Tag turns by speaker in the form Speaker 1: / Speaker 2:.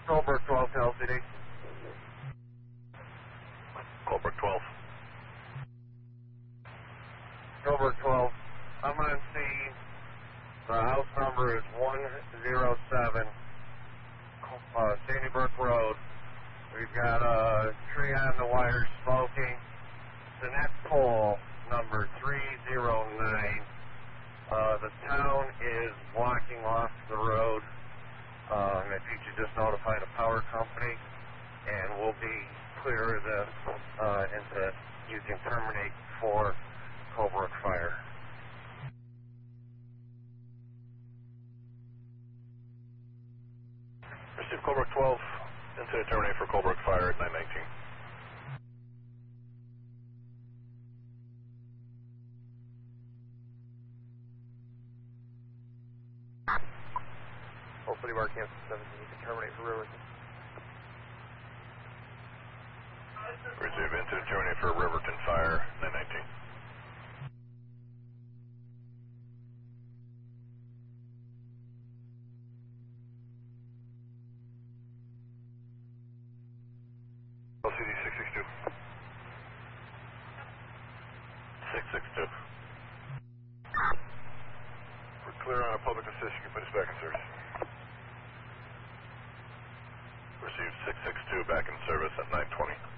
Speaker 1: Colbrook 12 to LCD.
Speaker 2: Colbrook 12.
Speaker 1: Colbrook 12. I'm on scene. The house number is 107, Sandy Brook Road. We've got a tree on the wire smoking. The net pole number 309. The town is blocking off the road. And I think you just notified a power company, and we'll be clear of this, and you can terminate for Colebrook Fire.
Speaker 2: Receive Colbrook 12, incident terminate for Colbrook Fire at 919.
Speaker 3: Old City Bar Cancel 17, you can terminate for Riverton.
Speaker 2: Receive incident terminate for Riverton Fire, 919. LCD 662. 662. We're clear on a public assist, you can put us back in service. Receive 662 back in service at 920.